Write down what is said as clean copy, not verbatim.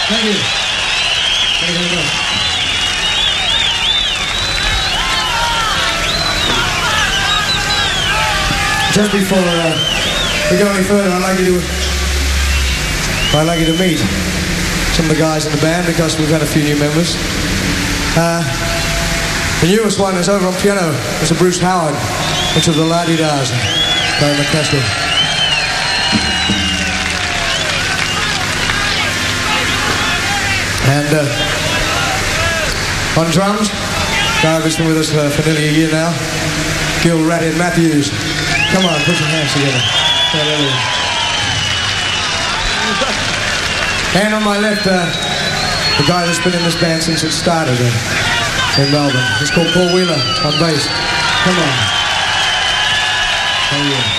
Thank you. Thank you very much. Just before we go any further, I'd like you to meet some of the guys in the band because we've had a few new members. The newest one is over on piano, Mr. Bruce Howard, which of the La-Di-Da's, Barry McCaskill. And on drums, guy who's been with us for nearly a year now, Gil Ratted Matthews. Come on, put your hands together. And on my left, the guy that's been in this band since it started in Melbourne. He's called Paul Wheeler on bass. Come on. Oh, yeah.